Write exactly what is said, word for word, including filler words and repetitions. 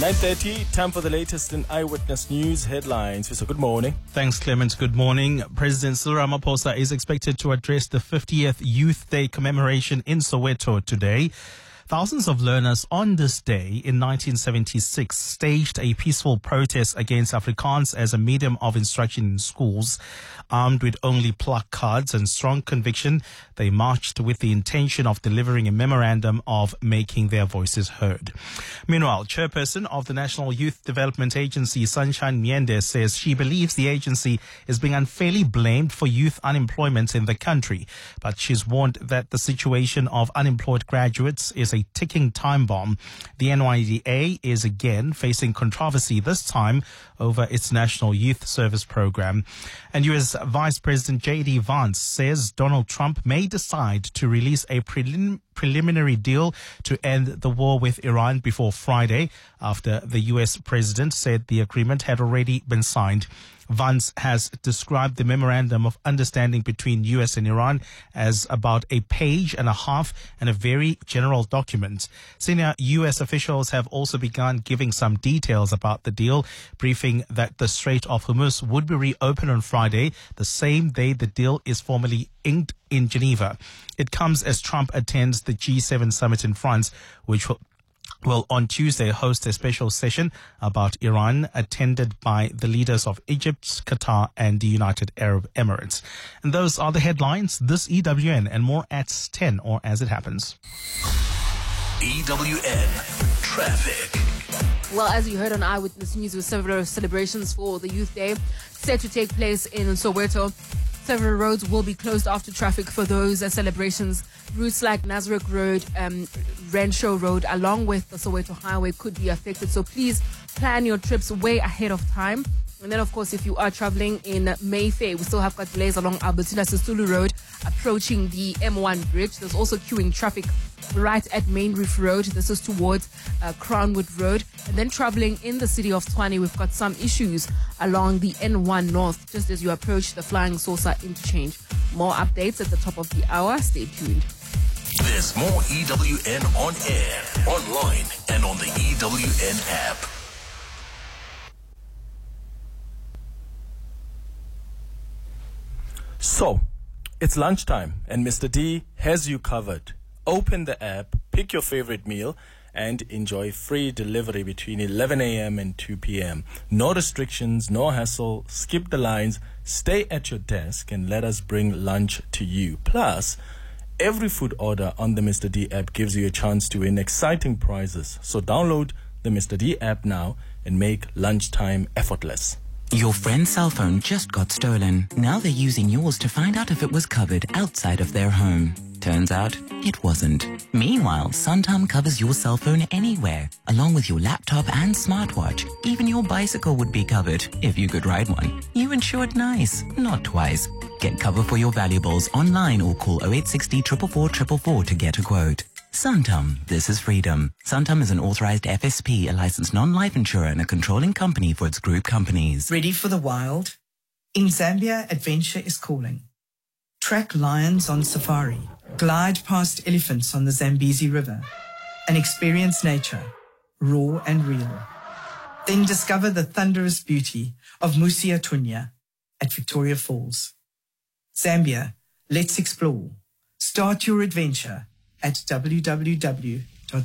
nine thirty, time for the latest in Eyewitness News headlines. So good morning. Thanks, Clement. Good morning. President Cyril Ramaphosa is expected to address the fiftieth Youth Day commemoration in Soweto today. Thousands of learners on this day in nineteen seventy-six staged a peaceful protest against Afrikaans as a medium of instruction in schools. Armed with only placards and strong conviction, they marched with the intention of delivering a memorandum of making their voices heard. Meanwhile, chairperson of the National Youth Development Agency, Sunshine Miende, says she believes the agency is being unfairly blamed for youth unemployment in the country. But she's warned that the situation of unemployed graduates is a ticking time bomb. The N Y D A is again facing controversy, this time over its National Youth Service Program. And U S Vice President J D Vance says Donald Trump may decide to release a prelim- preliminary deal to end the war with Iran before Friday, after the U S president said the agreement had already been signed. Vance has described the memorandum of understanding between U S and Iran as about a page and a half and a very general document. Senior U S officials have also begun giving some details about the deal, briefing that the Strait of Hormuz would be reopened on Friday, the same day the deal is formally inked in Geneva. It comes as Trump attends the G seven summit in France, which will will on Tuesday host a special session about Iran, attended by the leaders of Egypt, Qatar and the United Arab Emirates. And those are the headlines. This E W N and more at ten, or as it happens. E W N Traffic. Well, as you heard on Eyewitness News, with several celebrations for the Youth Day set to take place in Soweto. Several roads will be closed after traffic for those uh, celebrations. Routes like Nazareth Road, um, Renshaw Road, along with the Soweto Highway could be affected. So please plan your trips way ahead of time. And then, of course, if you are traveling in Mayfair, we still have got delays along Albertina Sisulu Road, approaching the M one bridge. There's also queuing traffic right at Main Reef Road. This is towards uh, Crownwood Road. And then traveling in the city of Tshwane, we've got some issues along the N one North, just as you approach the Flying Saucer interchange. More updates at the top of the hour. Stay tuned. There's more E W N on air, online, and on the E W N app. So, it's lunchtime and Mister D has you covered. Open the app, pick your favorite meal, and enjoy free delivery between eleven a.m. and two p.m. No restrictions, no hassle, skip the lines, stay at your desk and let us bring lunch to you. Plus, every food order on the Mister D app gives you a chance to win exciting prizes. So download the Mister D app now and make lunchtime effortless. Your friend's cell phone just got stolen. Now they're using yours to find out if it was covered outside of their home. Turns out, it wasn't. Meanwhile, Santam covers your cell phone anywhere, along with your laptop and smartwatch. Even your bicycle would be covered, if you could ride one. You insured nice, not twice. Get cover for your valuables online or call oh eight six oh four four four four four to get a quote. Santam, this is freedom. Santam is an authorized F S P, a licensed non-life insurer and a controlling company for its group companies. Ready for the wild? In Zambia, adventure is calling. Track lions on safari, glide past elephants on the Zambezi River, and experience nature, raw and real. Then discover the thunderous beauty of Musia Tunya at Victoria Falls. Zambia, let's explore. Start your adventure at w w w